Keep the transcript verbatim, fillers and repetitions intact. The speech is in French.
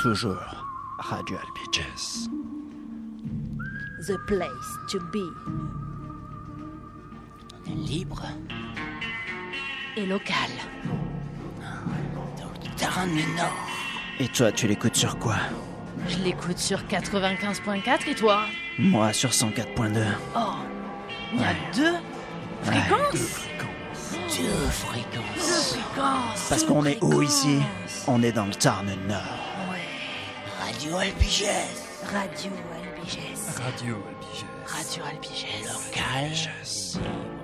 Toujours Radio Albiges. The place to be. Libre Et local. dans le terrain du Nord. Et toi, tu l'écoutes sur quoi? Je l'écoute sur quatre-vingt-quinze virgule quatre et toi? Moi, sur cent quatre virgule deux. Oh, il y a Ouais. deux fréquences. Deux fréquences. Deux fréquences. Parce qu'on est où ici? On est dans le Tarn Nord. Ouais. Radio Albiges. Radio Albiges. Radio Albiges. Radio Albiges. Local.